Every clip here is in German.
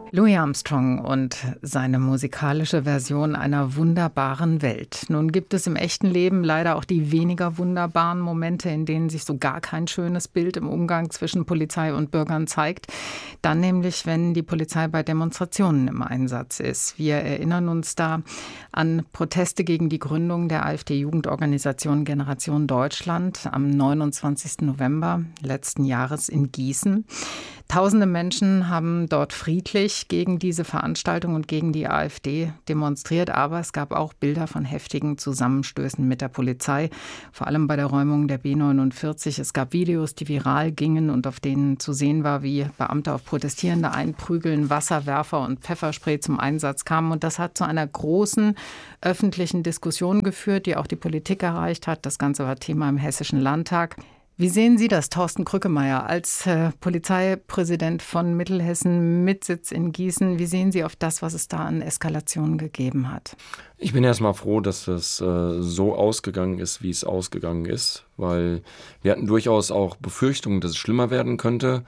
Louis Armstrong und seine musikalische Version einer wunderbaren Welt. Nun gibt es im echten Leben leider auch die weniger wunderbaren Momente, in denen sich so gar kein schönes Bild im Umgang zwischen Polizei und Bürgern zeigt. Dann nämlich, wenn die Polizei bei Demonstrationen im Einsatz ist. Wir erinnern uns da an Proteste gegen die Gründung der AfD-Jugendorganisation Generation Deutschland am 29. November letzten Jahres in Gießen. Tausende Menschen haben dort friedlich gegen diese Veranstaltung und gegen die AfD demonstriert, aber es gab auch Bilder von heftigen Zusammenstößen mit der Polizei, vor allem bei der Räumung der B49. Es gab Videos, die viral gingen und auf denen zu sehen war, wie Beamte auf Protestierende einprügeln, Wasserwerfer und Pfefferspray zum Einsatz kamen. Und das hat zu einer großen öffentlichen Diskussion geführt, die auch die Politik erreicht hat. Das Ganze war Thema im Hessischen Landtag. Wie sehen Sie das, Thorsten Krückemeier, als Polizeipräsident von Mittelhessen mit Sitz in Gießen? Wie sehen Sie auf das, was es da an Eskalationen gegeben hat? Ich bin erstmal froh, dass das so ausgegangen ist, wie es ausgegangen ist, weil wir hatten durchaus auch Befürchtungen, dass es schlimmer werden könnte.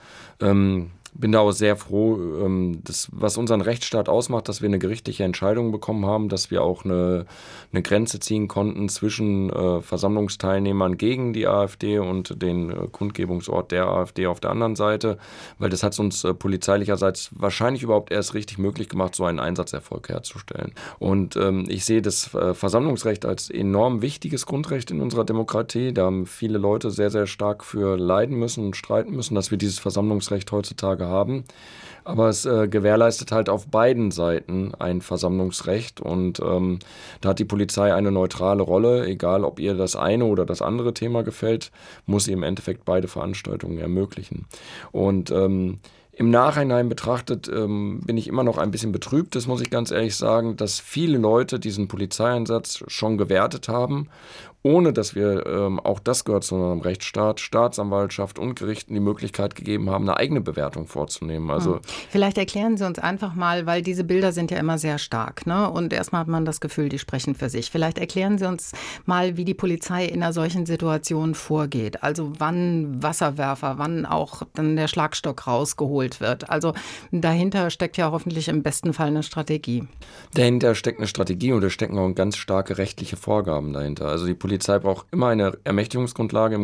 Bin da auch sehr froh, was unseren Rechtsstaat ausmacht, dass wir eine gerichtliche Entscheidung bekommen haben, dass wir auch eine Grenze ziehen konnten zwischen Versammlungsteilnehmern gegen die AfD und den Kundgebungsort der AfD auf der anderen Seite, weil das hat es uns polizeilicherseits wahrscheinlich überhaupt erst richtig möglich gemacht, so einen Einsatzerfolg herzustellen. Und ich sehe das Versammlungsrecht als enorm wichtiges Grundrecht in unserer Demokratie. Da haben viele Leute sehr, sehr stark für leiden müssen und streiten müssen, dass wir dieses Versammlungsrecht heutzutage haben. Aber es gewährleistet halt auf beiden Seiten ein Versammlungsrecht und da hat die Polizei eine neutrale Rolle. Egal, ob ihr das eine oder das andere Thema gefällt, muss sie im Endeffekt beide Veranstaltungen ermöglichen. Und im Nachhinein betrachtet bin ich immer noch ein bisschen betrübt, das muss ich ganz ehrlich sagen, dass viele Leute diesen Polizeieinsatz schon gewertet haben, ohne dass wir, auch das gehört zu unserem Rechtsstaat, Staatsanwaltschaft und Gerichten die Möglichkeit gegeben haben, eine eigene Bewertung vorzunehmen. Also vielleicht erklären Sie uns einfach mal, weil diese Bilder sind ja immer sehr stark, ne? Und erstmal hat man das Gefühl, die sprechen für sich. Vielleicht erklären Sie uns mal, wie die Polizei in einer solchen Situation vorgeht. Also wann Wasserwerfer, wann auch dann der Schlagstock rausgeholt wird. Also dahinter steckt ja hoffentlich im besten Fall eine Strategie. Dahinter steckt eine Strategie und da stecken auch ganz starke rechtliche Vorgaben dahinter. Also die Polizei braucht immer eine Ermächtigungsgrundlage,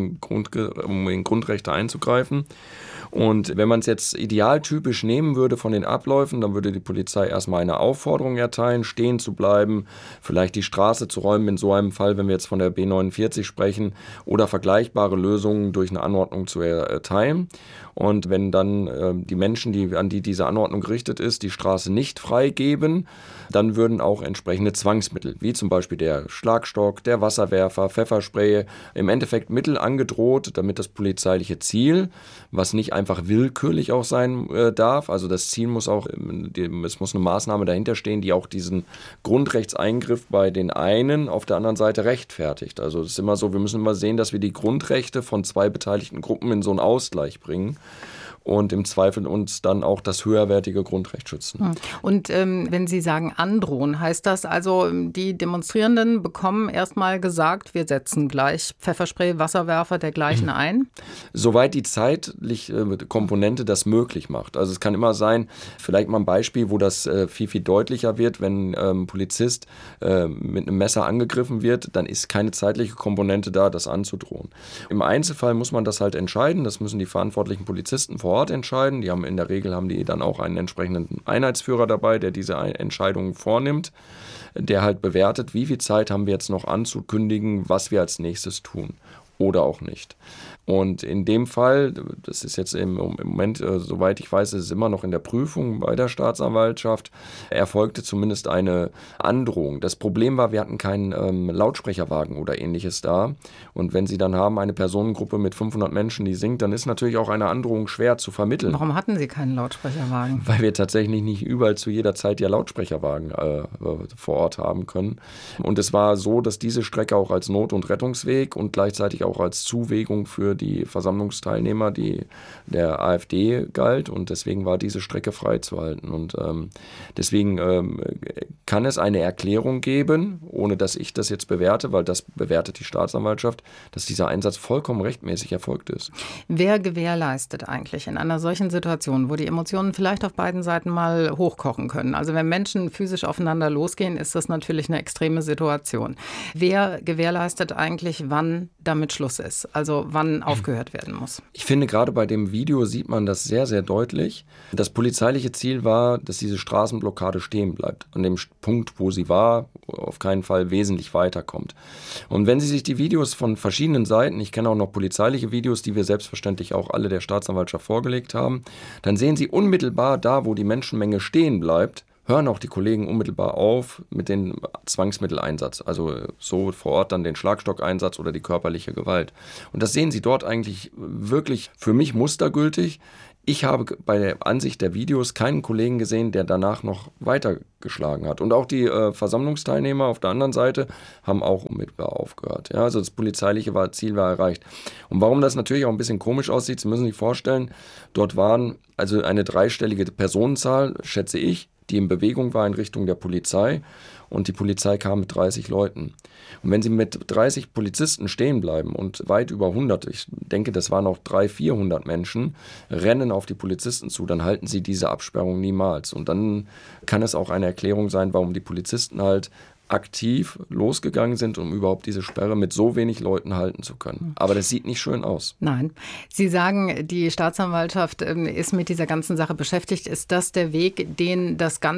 um in Grundrechte einzugreifen. Und wenn man es jetzt idealtypisch nehmen würde von den Abläufen, dann würde die Polizei erstmal eine Aufforderung erteilen, stehen zu bleiben, vielleicht die Straße zu räumen, in so einem Fall, wenn wir jetzt von der B49 sprechen, oder vergleichbare Lösungen durch eine Anordnung zu erteilen. Und wenn dann die Menschen, an die diese Anordnung gerichtet ist, die Straße nicht freigeben, dann würden auch entsprechende Zwangsmittel, wie zum Beispiel der Schlagstock, der Wasserwerfer, Pfefferspray, im Endeffekt Mittel angedroht, damit das polizeiliche Ziel, was nicht einfach willkürlich auch sein darf, also das Ziel muss auch, es muss eine Maßnahme dahinter stehen, die auch diesen Grundrechtseingriff bei den einen auf der anderen Seite rechtfertigt. Also es ist immer so, wir müssen immer sehen, dass wir die Grundrechte von zwei beteiligten Gruppen in so einen Ausgleich bringen. Und im Zweifel uns dann auch das höherwertige Grundrecht schützen. Und wenn Sie sagen androhen, heißt das also, die Demonstrierenden bekommen erstmal gesagt, wir setzen gleich Pfefferspray, Wasserwerfer dergleichen ein? Soweit die zeitliche Komponente das möglich macht. Also es kann immer sein, vielleicht mal ein Beispiel, wo das viel, viel deutlicher wird, wenn ein Polizist mit einem Messer angegriffen wird, dann ist keine zeitliche Komponente da, das anzudrohen. Im Einzelfall muss man das halt entscheiden, das müssen die verantwortlichen Polizisten vor Ort entscheiden. In der Regel haben die dann auch einen entsprechenden Einheitsführer dabei, der diese Entscheidungen vornimmt, der halt bewertet, wie viel Zeit haben wir jetzt noch anzukündigen, was wir als nächstes tun oder auch nicht. Und in dem Fall, das ist jetzt im Moment, soweit ich weiß, ist es immer noch in der Prüfung bei der Staatsanwaltschaft, erfolgte zumindest eine Androhung. Das Problem war, wir hatten keinen Lautsprecherwagen oder ähnliches da. Und wenn Sie dann haben eine Personengruppe mit 500 Menschen, die singt, dann ist natürlich auch eine Androhung schwer zu vermitteln. Warum hatten Sie keinen Lautsprecherwagen? Weil wir tatsächlich nicht überall zu jeder Zeit ja Lautsprecherwagen vor Ort haben können. Und es war so, dass diese Strecke auch als Not- und Rettungsweg und gleichzeitig auch als Zuwegung für die Versammlungsteilnehmer der AfD galt und deswegen war diese Strecke freizuhalten. Und deswegen kann es eine Erklärung geben, ohne dass ich das jetzt bewerte, weil das bewertet die Staatsanwaltschaft, dass dieser Einsatz vollkommen rechtmäßig erfolgt ist. Wer gewährleistet eigentlich in einer solchen Situation, wo die Emotionen vielleicht auf beiden Seiten mal hochkochen können? Also wenn Menschen physisch aufeinander losgehen, ist das natürlich eine extreme Situation. Wer gewährleistet eigentlich, wann damit Schluss ist? Also wann aufgehört werden muss? Ich finde, gerade bei dem Video sieht man das sehr, sehr deutlich. Das polizeiliche Ziel war, dass diese Straßenblockade stehen bleibt. An dem Punkt, wo sie war, auf keinen Fall wesentlich weiterkommt. Und wenn Sie sich die Videos von verschiedenen Seiten, ich kenne auch noch polizeiliche Videos, die wir selbstverständlich auch alle der Staatsanwaltschaft vorgelegt haben, dann sehen Sie unmittelbar da, wo die Menschenmenge stehen bleibt, hören auch die Kollegen unmittelbar auf mit dem Zwangsmitteleinsatz, also so vor Ort dann den Schlagstockeinsatz oder die körperliche Gewalt. Und das sehen Sie dort eigentlich wirklich für mich mustergültig. Ich habe bei der Ansicht der Videos keinen Kollegen gesehen, der danach noch weitergeschlagen hat. Und auch die Versammlungsteilnehmer auf der anderen Seite haben auch unmittelbar aufgehört. Ja, also das polizeiliche Ziel war erreicht. Und warum das natürlich auch ein bisschen komisch aussieht, Sie müssen sich vorstellen, dort waren also eine dreistellige Personenzahl, schätze ich, die in Bewegung war in Richtung der Polizei. Und die Polizei kam mit 30 Leuten. Und wenn sie mit 30 Polizisten stehen bleiben und weit über 100, ich denke, das waren auch 300, 400 Menschen, rennen auf die Polizisten zu, dann halten sie diese Absperrung niemals. Und dann kann es auch eine Erklärung sein, warum die Polizisten halt aktiv losgegangen sind, um überhaupt diese Sperre mit so wenig Leuten halten zu können. Aber das sieht nicht schön aus. Nein. Sie sagen, die Staatsanwaltschaft ist mit dieser ganzen Sache beschäftigt. Ist das der Weg, den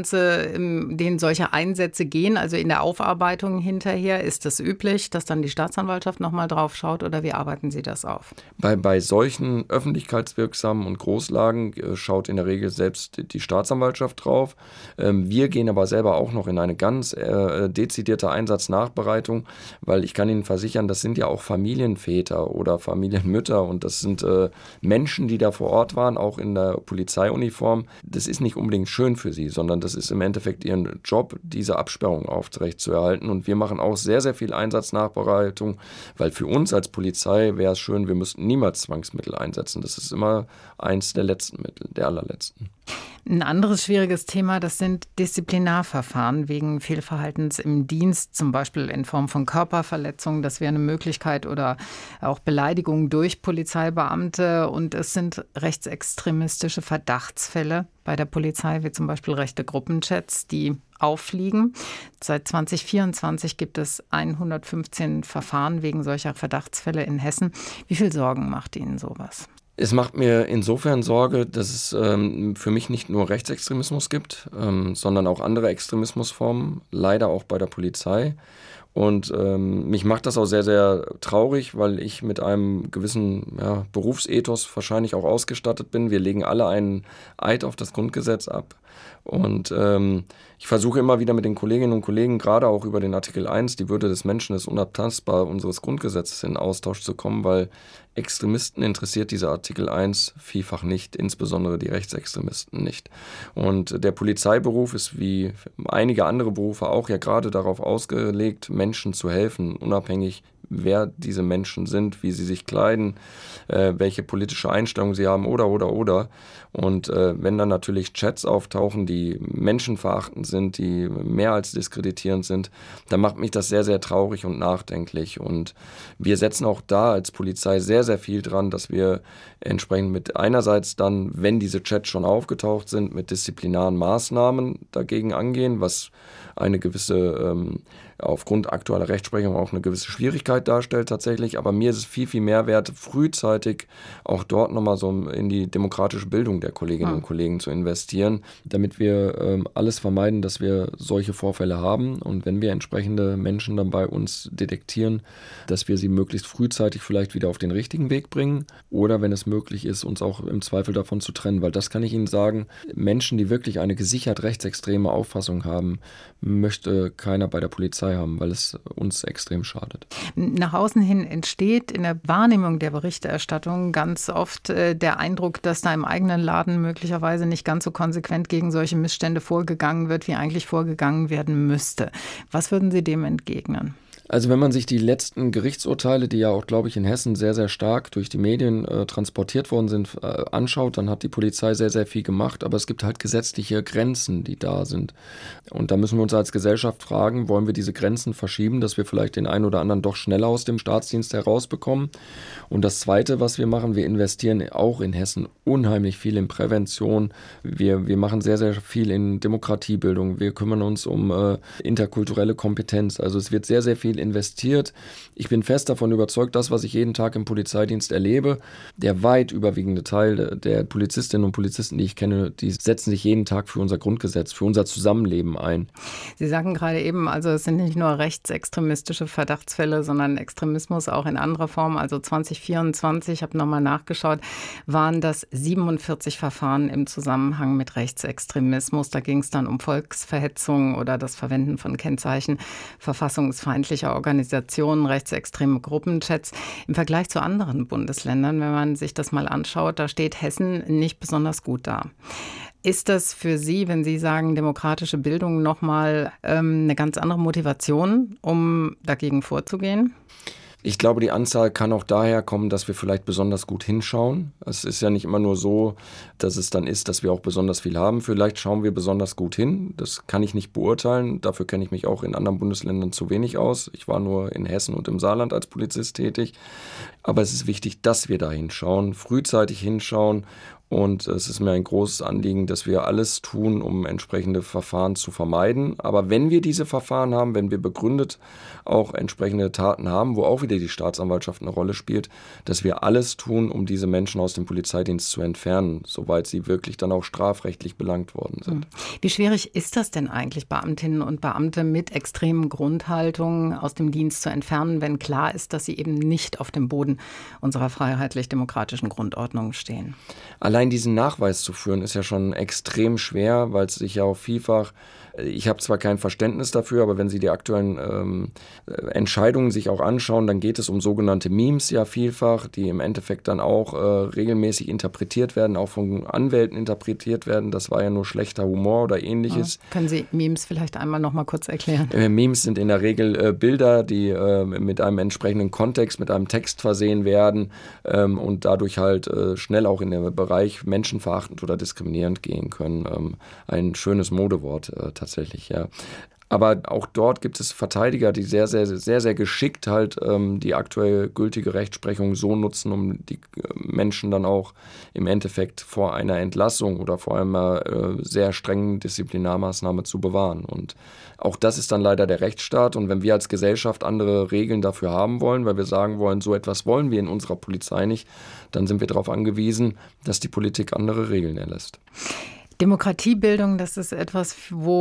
solche Einsätze gehen, also in der Aufarbeitung hinterher? Ist das üblich, dass dann die Staatsanwaltschaft nochmal drauf schaut oder wie arbeiten Sie das auf? Bei solchen öffentlichkeitswirksamen und Großlagen schaut in der Regel selbst die Staatsanwaltschaft drauf. Wir gehen aber selber auch noch in eine ganz dezidierte Einsatznachbereitung, weil ich kann Ihnen versichern, das sind ja auch Familienväter oder Familienmütter und das sind Menschen, die da vor Ort waren, auch in der Polizeiuniform. Das ist nicht unbedingt schön für sie, sondern das ist im Endeffekt ihren Job, diese Absperrung aufrechtzuerhalten. Und wir machen auch sehr, sehr viel Einsatznachbereitung, weil für uns als Polizei wäre es schön, wir müssten niemals Zwangsmittel einsetzen. Das ist immer eins der letzten Mittel, der allerletzten. Ein anderes schwieriges Thema, das sind Disziplinarverfahren wegen Fehlverhaltens im Dienst, zum Beispiel in Form von Körperverletzungen. Das wäre eine Möglichkeit oder auch Beleidigungen durch Polizeibeamte. Und es sind rechtsextremistische Verdachtsfälle bei der Polizei, wie zum Beispiel rechte Gruppenchats, die auffliegen. Seit 2024 gibt es 115 Verfahren wegen solcher Verdachtsfälle in Hessen. Wie viel Sorgen macht Ihnen sowas? Es macht mir insofern Sorge, dass es für mich nicht nur Rechtsextremismus gibt, sondern auch andere Extremismusformen, leider auch bei der Polizei. Und mich macht das auch sehr, sehr traurig, weil ich mit einem gewissen Berufsethos wahrscheinlich auch ausgestattet bin. Wir legen alle einen Eid auf das Grundgesetz ab. Und ich versuche immer wieder mit den Kolleginnen und Kollegen, gerade auch über den Artikel 1, die Würde des Menschen ist unabtastbar, unseres Grundgesetzes in Austausch zu kommen, weil Extremisten interessiert dieser Artikel 1 vielfach nicht, insbesondere die Rechtsextremisten nicht. Und der Polizeiberuf ist wie einige andere Berufe auch ja gerade darauf ausgelegt, Menschen zu helfen, unabhängig wer diese Menschen sind, wie sie sich kleiden, welche politische Einstellung sie haben oder. Und wenn dann natürlich Chats auftauchen, die menschenverachtend sind, die mehr als diskreditierend sind, dann macht mich das sehr, sehr traurig und nachdenklich. Und wir setzen auch da als Polizei sehr, sehr viel dran, dass wir entsprechend mit einerseits dann, wenn diese Chats schon aufgetaucht sind, mit disziplinaren Maßnahmen dagegen angehen, was eine gewisse, aufgrund aktueller Rechtsprechung auch eine gewisse Schwierigkeit darstellt tatsächlich. Aber mir ist es viel, viel mehr wert, frühzeitig auch dort nochmal so in die demokratische Bildung der Kolleginnen und Kollegen zu investieren, damit wir alles vermeiden, dass wir solche Vorfälle haben. Und wenn wir entsprechende Menschen dann bei uns detektieren, dass wir sie möglichst frühzeitig vielleicht wieder auf den richtigen Weg bringen oder wenn es möglich ist, uns auch im Zweifel davon zu trennen. Weil das kann ich Ihnen sagen, Menschen, die wirklich eine gesichert rechtsextreme Auffassung haben, möchte keiner bei der Polizei haben, weil es uns extrem schadet. Nach außen hin entsteht in der Wahrnehmung der Berichterstattung ganz oft der Eindruck, dass da im eigenen Laden möglicherweise nicht ganz so konsequent gegen solche Missstände vorgegangen wird, wie eigentlich vorgegangen werden müsste. Was würden Sie dem entgegnen? Also wenn man sich die letzten Gerichtsurteile, die ja auch, glaube ich, in Hessen sehr, sehr stark durch die Medien transportiert worden sind, anschaut, dann hat die Polizei sehr, sehr viel gemacht. Aber es gibt halt gesetzliche Grenzen, die da sind. Und da müssen wir uns als Gesellschaft fragen, wollen wir diese Grenzen verschieben, dass wir vielleicht den einen oder anderen doch schneller aus dem Staatsdienst herausbekommen? Und das Zweite, was wir machen, wir investieren auch in Hessen unheimlich viel in Prävention. Wir machen sehr, sehr viel in Demokratiebildung. Wir kümmern uns um interkulturelle Kompetenz. Also es wird sehr, sehr viel investiert. Ich bin fest davon überzeugt, das, was ich jeden Tag im Polizeidienst erlebe, der weit überwiegende Teil der Polizistinnen und Polizisten, die ich kenne, die setzen sich jeden Tag für unser Grundgesetz, für unser Zusammenleben ein. Sie sagen gerade eben, also es sind nicht nur rechtsextremistische Verdachtsfälle, sondern Extremismus auch in anderer Form. Also 2024, ich habe nochmal nachgeschaut, waren das 47 Verfahren im Zusammenhang mit Rechtsextremismus. Da ging es dann um Volksverhetzung oder das Verwenden von Kennzeichen verfassungsfeindlicher Organisationen, rechtsextreme Gruppenchats. Im Vergleich zu anderen Bundesländern, wenn man sich das mal anschaut, da steht Hessen nicht besonders gut da. Ist das für Sie, wenn Sie sagen, demokratische Bildung, nochmal eine ganz andere Motivation, um dagegen vorzugehen? Ich glaube, die Anzahl kann auch daher kommen, dass wir vielleicht besonders gut hinschauen. Es ist ja nicht immer nur so, dass es dann ist, dass wir auch besonders viel haben. Vielleicht schauen wir besonders gut hin. Das kann ich nicht beurteilen. Dafür kenne ich mich auch in anderen Bundesländern zu wenig aus. Ich war nur in Hessen und im Saarland als Polizist tätig. Aber es ist wichtig, dass wir da hinschauen, frühzeitig hinschauen. Und es ist mir ein großes Anliegen, dass wir alles tun, um entsprechende Verfahren zu vermeiden. Aber wenn wir diese Verfahren haben, wenn wir begründet auch entsprechende Taten haben, wo auch wieder die Staatsanwaltschaft eine Rolle spielt, dass wir alles tun, um diese Menschen aus dem Polizeidienst zu entfernen, soweit sie wirklich dann auch strafrechtlich belangt worden sind. Wie schwierig ist das denn eigentlich, Beamtinnen und Beamte mit extremen Grundhaltungen aus dem Dienst zu entfernen, wenn klar ist, dass sie eben nicht auf dem Boden unserer freiheitlich-demokratischen Grundordnung stehen? Allein diesen Nachweis zu führen, ist ja schon extrem schwer, weil es sich ja auch vielfach, ich habe zwar kein Verständnis dafür, aber wenn Sie die aktuellen Entscheidungen sich auch anschauen, dann geht es um sogenannte Memes ja vielfach, die im Endeffekt dann auch regelmäßig interpretiert werden, auch von Anwälten interpretiert werden. Das war ja nur schlechter Humor oder ähnliches. Ja. Können Sie Memes vielleicht einmal noch mal kurz erklären? Memes sind in der Regel Bilder, die mit einem entsprechenden Kontext, mit einem Text versehen werden und dadurch halt schnell auch in den Bereich menschenverachtend oder diskriminierend gehen können. Ein schönes Modewort tatsächlich, ja. Aber auch dort gibt es Verteidiger, die sehr, sehr, sehr, sehr geschickt halt die aktuell gültige Rechtsprechung so nutzen, um die Menschen dann auch im Endeffekt vor einer Entlassung oder vor einer sehr strengen Disziplinarmaßnahme zu bewahren. Und auch das ist dann leider der Rechtsstaat. Und wenn wir als Gesellschaft andere Regeln dafür haben wollen, weil wir sagen wollen, so etwas wollen wir in unserer Polizei nicht, dann sind wir darauf angewiesen, dass die Politik andere Regeln erlässt. Demokratiebildung, das ist etwas,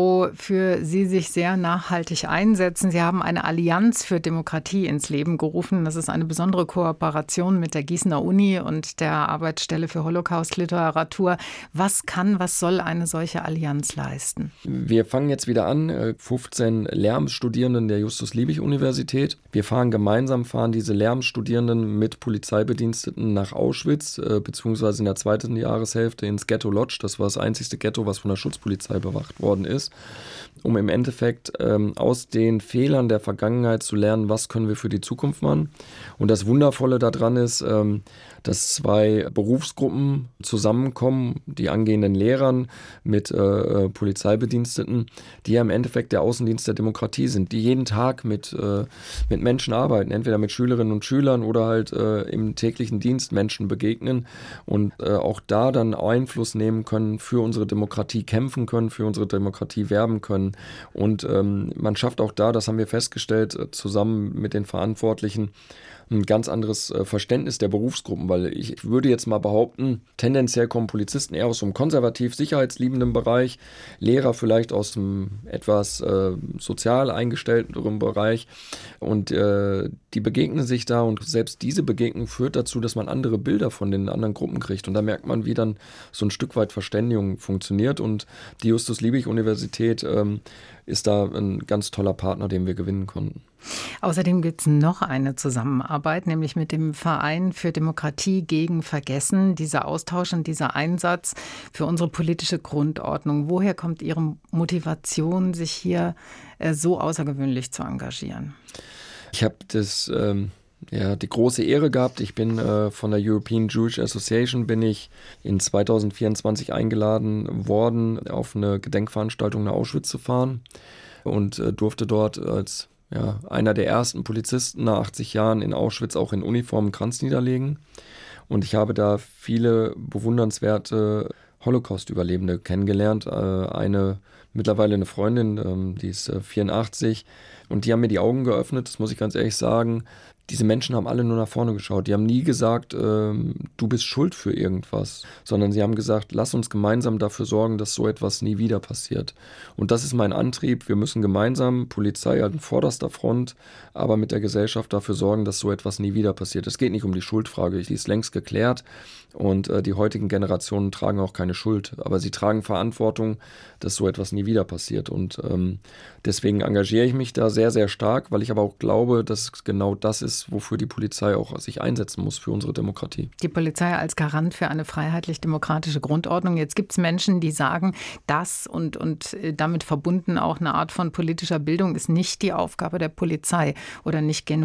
wofür Sie sich sehr nachhaltig einsetzen. Sie haben eine Allianz für Demokratie ins Leben gerufen. Das ist eine besondere Kooperation mit der Gießener Uni und der Arbeitsstelle für Holocaust-Literatur. Was soll eine solche Allianz leisten? Wir fangen jetzt wieder an, 15 Lehramtsstudierenden der Justus-Liebig-Universität. Wir fahren diese Lehramtsstudierenden mit Polizeibediensteten nach Auschwitz, beziehungsweise in der zweiten Jahreshälfte ins Ghetto Lodz. Das war das einzigste Ghetto, was von der Schutzpolizei bewacht worden ist, um im Endeffekt aus den Fehlern der Vergangenheit zu lernen, was können wir für die Zukunft machen. Und das Wundervolle daran ist, dass zwei Berufsgruppen zusammenkommen, die angehenden Lehrern mit Polizeibediensteten, die ja im Endeffekt der Außendienst der Demokratie sind, die jeden Tag mit Menschen arbeiten, entweder mit Schülerinnen und Schülern oder halt im täglichen Dienst Menschen begegnen und auch da dann Einfluss nehmen können, für unsere Demokratie kämpfen können, für unsere Demokratie werben können. Und man schafft auch da, das haben wir festgestellt, zusammen mit den Verantwortlichen, ein ganz anderes Verständnis der Berufsgruppen, weil ich würde jetzt mal behaupten, tendenziell kommen Polizisten eher aus einem konservativ sicherheitsliebenden Bereich, Lehrer vielleicht aus einem etwas sozial eingestellteren Bereich und die begegnen sich da und selbst diese Begegnung führt dazu, dass man andere Bilder von den anderen Gruppen kriegt und da merkt man, wie dann so ein Stück weit Verständigung funktioniert und die Justus-Liebig-Universität ist da ein ganz toller Partner, den wir gewinnen konnten. Außerdem gibt es noch eine Zusammenarbeit, nämlich mit dem Verein für Demokratie gegen Vergessen. Dieser Austausch und dieser Einsatz für unsere politische Grundordnung. Woher kommt Ihre Motivation, sich hier so außergewöhnlich zu engagieren? Ich habe die große Ehre gehabt. Ich bin von der European Jewish Association in 2024 eingeladen worden, auf eine Gedenkveranstaltung nach Auschwitz zu fahren und durfte dort als einer der ersten Polizisten nach 80 Jahren in Auschwitz auch in Uniform einen Kranz niederlegen. Und ich habe da viele bewundernswerte Holocaust-Überlebende kennengelernt. Mittlerweile eine Freundin, die ist 84, und die haben mir die Augen geöffnet, das muss ich ganz ehrlich sagen. Diese Menschen haben alle nur nach vorne geschaut. Die haben nie gesagt, du bist schuld für irgendwas, sondern sie haben gesagt, lass uns gemeinsam dafür sorgen, dass so etwas nie wieder passiert. Und das ist mein Antrieb. Wir müssen gemeinsam, Polizei an vorderster Front, aber mit der Gesellschaft dafür sorgen, dass so etwas nie wieder passiert. Es geht nicht um die Schuldfrage, die ist längst geklärt. Und die heutigen Generationen tragen auch keine Schuld, aber sie tragen Verantwortung, dass so etwas nie wieder passiert. Und deswegen engagiere ich mich da sehr, sehr stark, weil ich aber auch glaube, dass genau das ist, wofür die Polizei auch sich einsetzen muss für unsere Demokratie. Die Polizei als Garant für eine freiheitlich-demokratische Grundordnung. Jetzt gibt es Menschen, die sagen, das und damit verbunden auch eine Art von politischer Bildung ist nicht die Aufgabe der Polizei oder nicht